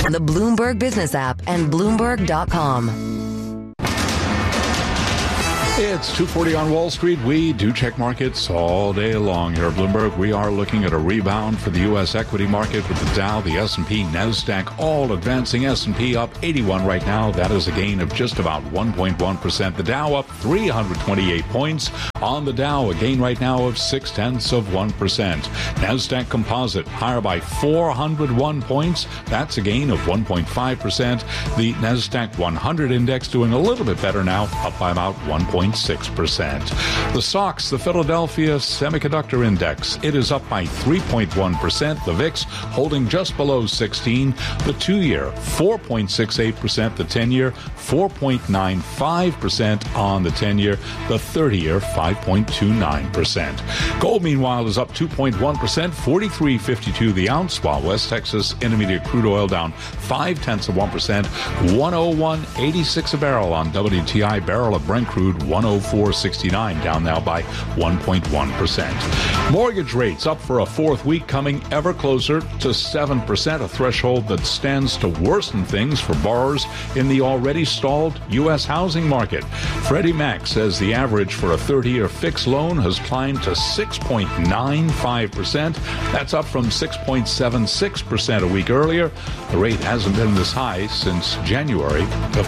the Bloomberg Business app, and Bloomberg.com. It's 2:40 on Wall Street. We do check markets all day long here at Bloomberg. We are looking at a rebound for the U.S. equity market with the Dow, the S&P, NASDAQ all advancing. S&P up 81 right now. That is a gain of just about 1.1%. The Dow up 328 points. On the Dow, a gain right now of 0.6%. NASDAQ Composite higher by 401 points. That's a gain of 1.5%. The NASDAQ 100 index doing a little bit better now, up by about 1.6%. The stocks, the Philadelphia Semiconductor Index, it is up by 3.1%. The VIX holding just below 16. The 2-year, 4.68%. The 10-year, 4.95% on the 10-year. The 30-year, 5.29%. Gold, meanwhile, is up 2.1%, $43.52 the ounce, while West Texas Intermediate crude oil down 0.5%, $101.86 a barrel on WTI. Barrel of Brent crude, $104.69, down now by 1.1%. Mortgage rates up for a fourth week, coming ever closer to 7%, a threshold that stands to worsen things for borrowers in the already stalled U.S. housing market. Freddie Mac says the average for a 30-year fixed loan has climbed to 6.95%. That's up from 6.76% a week earlier. The rate hasn't been this high since January of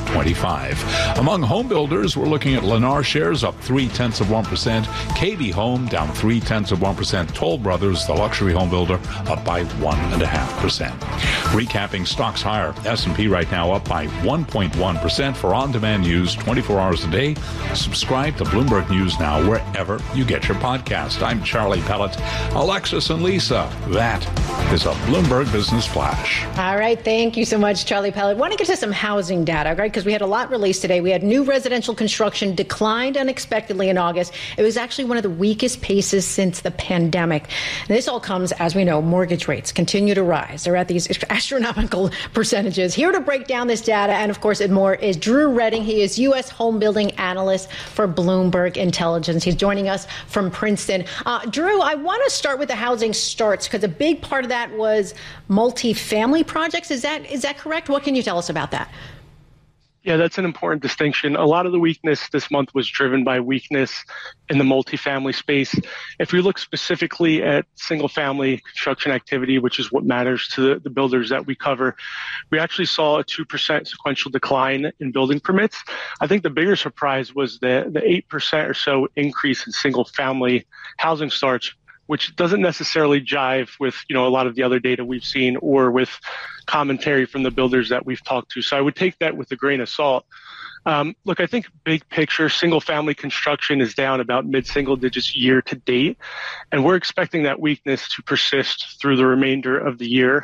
2025. Among home builders, we're looking at Lennar shares up 0.3%. KB Home down 0.3%. Toll Brothers, the luxury home builder, up by 1.5%. Recapping stocks higher. S&P right now up by 1.1%. For on-demand news 24 hours a day, subscribe to Bloomberg News Now wherever you get your podcast. I'm Charlie Pellet. Alexis and Lisa, that is a Bloomberg Business Flash. All right. Thank you so much, Charlie Pellet. Want to get to some housing data, right? Because we had a lot released today. We had new residential construction declined unexpectedly in August. It was actually one of the weakest paces since the pandemic. And this all comes, as we know, mortgage rates continue to rise. They're at these astronomical percentages. Here to break down this data and, of course, and more is Drew Redding. He is U.S. home building analyst for Bloomberg Intelligence. He's joining us from Princeton. Drew, I want to start with the housing starts because a big part of that was multifamily projects. Is that correct? What can you tell us about that? Yeah, that's an important distinction. A lot of the weakness this month was driven by weakness in the multifamily space. If we look specifically at single-family construction activity, which is what matters to the builders that we cover, we actually saw a 2% sequential decline in building permits. I think the bigger surprise was the 8% or so increase in single-family housing starts, which doesn't necessarily jive with, a lot of the other data we've seen or with commentary from the builders that we've talked to. So I would take that with a grain of salt. Look, I think big picture, single family construction is down about mid-single digits year to date. And we're expecting that weakness to persist through the remainder of the year.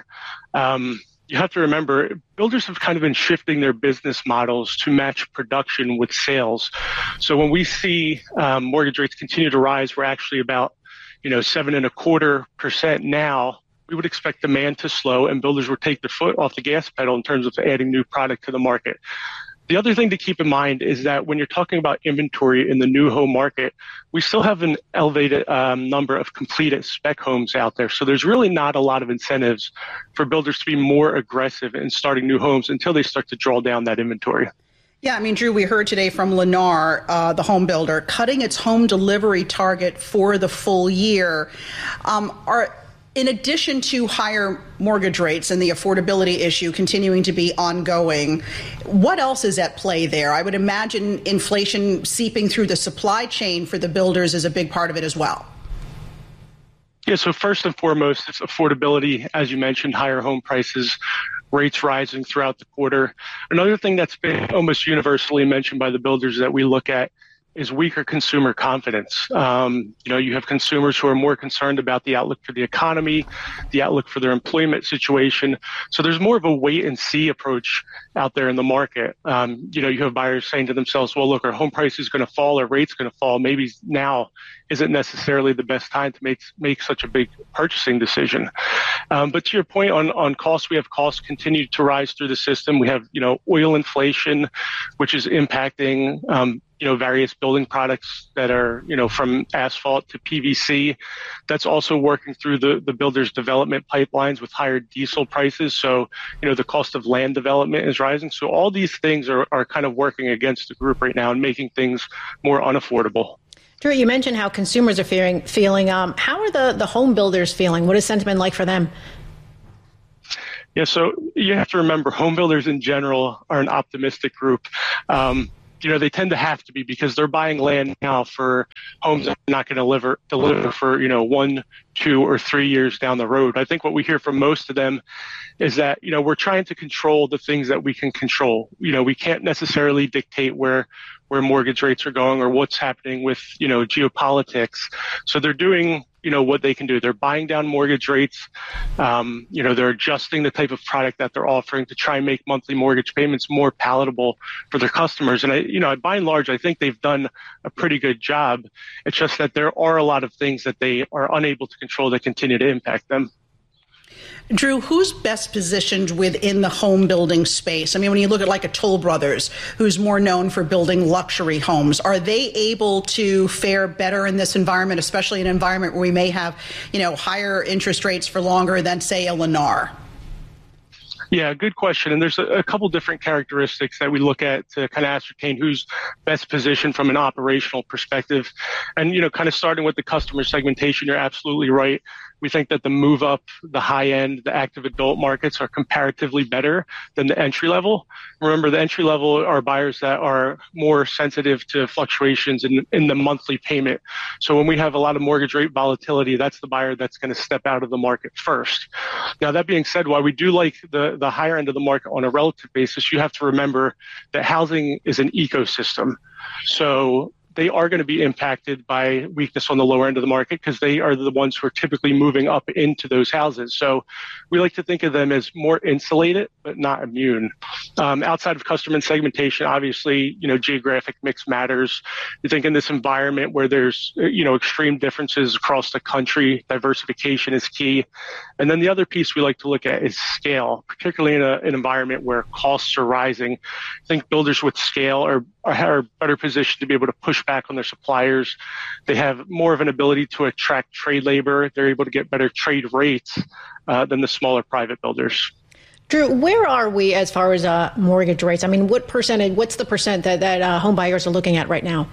You have to remember, builders have kind of been shifting their business models to match production with sales. So when we see mortgage rates continue to rise, we're actually about 7.25% now. We would expect demand to slow and builders would take their foot off the gas pedal in terms of adding new product to the market. The other thing to keep in mind is that when you're talking about inventory in the new home market, we still have an elevated number of completed spec homes out there. So there's really not a lot of incentives for builders to be more aggressive in starting new homes until they start to draw down that inventory. Yeah, Drew, we heard today from Lennar, the home builder, cutting its home delivery target for the full year. In addition to higher mortgage rates and the affordability issue continuing to be ongoing, what else is at play there? I would imagine inflation seeping through the supply chain for the builders is a big part of it as well. Yeah, so first and foremost, it's affordability. As you mentioned, higher home prices, rates rising throughout the quarter. Another thing that's been almost universally mentioned by the builders that we look at is weaker consumer confidence. You have consumers who are more concerned about the outlook for the economy, the outlook for their employment situation. So there's more of a wait and see approach out there in the market. You have buyers saying to themselves, well, look, our home price is going to fall, our rate's going to fall. Maybe now isn't necessarily the best time to make such a big purchasing decision. But to your point on costs, we have costs continue to rise through the system. We have, oil inflation, which is impacting various building products that are, from asphalt to PVC. That's also working through the builders' development pipelines with higher diesel prices. So, the cost of land development is rising. So all these things are kind of working against the group right now and making things more unaffordable. Drew, you mentioned how consumers are feeling. How are the home builders feeling? What is sentiment like for them? Yeah, so you have to remember, home builders in general are an optimistic group. They tend to have to be because they're buying land now for homes that are not going to deliver for, 1, 2, or 3 years down the road. I think what we hear from most of them is that, we're trying to control the things that we can control. We can't necessarily dictate where mortgage rates are going or what's happening with, geopolitics. So they're doing, what they can do. They're buying down mortgage rates. They're adjusting the type of product that they're offering to try and make monthly mortgage payments more palatable for their customers. And by and large, I think they've done a pretty good job. It's just that there are a lot of things that they are unable to control that continue to impact them. Drew, who's best positioned within the home building space? I mean, when you look at like a Toll Brothers, who's more known for building luxury homes, are they able to fare better in this environment, especially an environment where we may have, higher interest rates for longer than, say, a Lennar? Yeah, good question. And there's a couple different characteristics that we look at to kind of ascertain who's best positioned from an operational perspective. And, kind of starting with the customer segmentation, you're absolutely right. We think that the move up, the high end, the active adult markets are comparatively better than the entry level. Remember, the entry level are buyers that are more sensitive to fluctuations in the monthly payment. So when we have a lot of mortgage rate volatility, that's the buyer that's going to step out of the market first. Now, that being said, while we do like the higher end of the market on a relative basis, you have to remember that housing is an ecosystem. So they are going to be impacted by weakness on the lower end of the market because they are the ones who are typically moving up into those houses. So we like to think of them as more insulated, but not immune. Outside of customer segmentation, obviously, geographic mix matters. You think in this environment where there's, extreme differences across the country, diversification is key. And then the other piece we like to look at is scale, particularly in an environment where costs are rising. I think builders with scale are better positioned to be able to push back on their suppliers. They have more of an ability to attract trade labor. They're able to get better trade rates than the smaller private builders. Drew, where are we as far as mortgage rates? I mean, what's the percent that home buyers are looking at right now?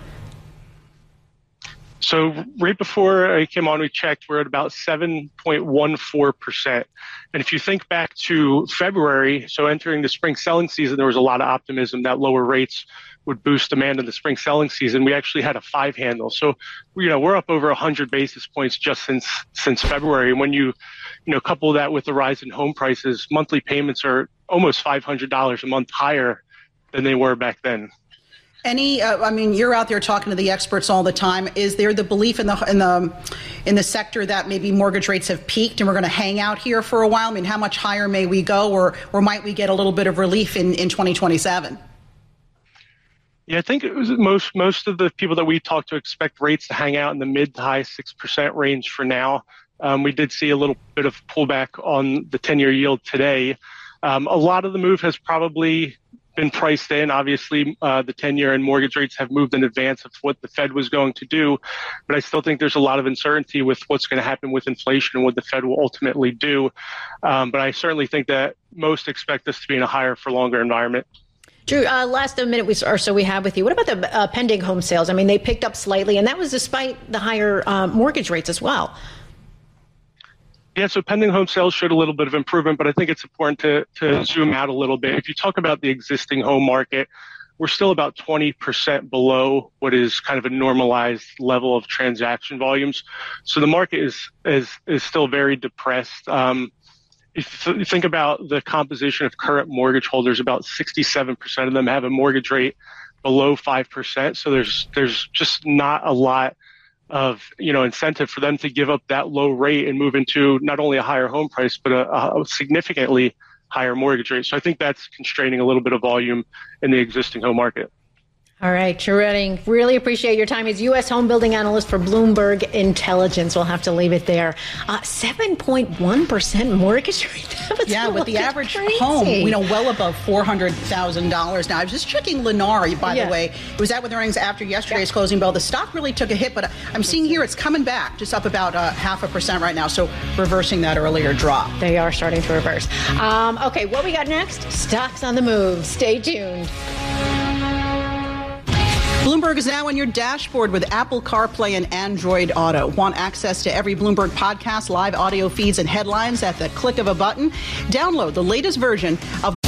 So right before I came on, we checked, we're at about 7.14%. And if you think back to February, so entering the spring selling season, there was a lot of optimism that lower rates would boost demand in the spring selling season. We actually had a 5 handle. So, we're up over 100 basis points just since February. And when you couple that with the rise in home prices, monthly payments are almost $500 a month higher than they were back then. You're out there talking to the experts all the time. Is there the belief in the sector that maybe mortgage rates have peaked and we're going to hang out here for a while? I mean, how much higher may we go, or might we get a little bit of relief in 2027? Yeah, I think it was most of the people that we talk to expect rates to hang out in the mid to high 6% range for now. We did see a little bit of pullback on the 10-year yield today. A lot of the move has probably been priced in. Obviously, the 10-year and mortgage rates have moved in advance of what the Fed was going to do. But I still think there's a lot of uncertainty with what's going to happen with inflation and what the Fed will ultimately do. But I certainly think that most expect us to be in a higher for longer environment. Drew, last minute or so we have with you. What about the pending home sales? I mean, they picked up slightly, and that was despite the higher mortgage rates as well. Yeah, so pending home sales showed a little bit of improvement, but I think it's important to zoom out a little bit. If you talk about the existing home market, we're still about 20% below what is kind of a normalized level of transaction volumes. So the market is still very depressed. If you think about the composition of current mortgage holders, about 67% of them have a mortgage rate below 5%. So there's just not a lot of incentive for them to give up that low rate and move into not only a higher home price, but a significantly higher mortgage rate. So I think that's constraining a little bit of volume in the existing home market. All right, Drew Redding, really appreciate your time. He's U.S. home building analyst for Bloomberg Intelligence. We'll have to leave it there. 7.1% mortgage rate. Yeah, with the average home, well above $400,000 now. I was just checking Lennar, by the way. It was out with earnings after yesterday's closing bell. The stock really took a hit, but I'm seeing here it's coming back, just up about 0.5% right now, so reversing that earlier drop. They are starting to reverse. Okay, what we got next? Stocks on the move. Stay tuned. Bloomberg is now on your dashboard with Apple CarPlay and Android Auto. Want access to every Bloomberg podcast, live audio feeds, and headlines at the click of a button? Download the latest version of